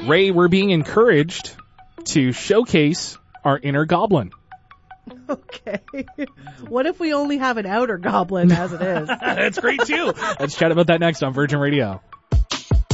Ray, we're being encouraged to showcase our inner goblin. Okay. What if we only have an outer goblin as it is? That's great, too. Let's chat about that next on Virgin Radio.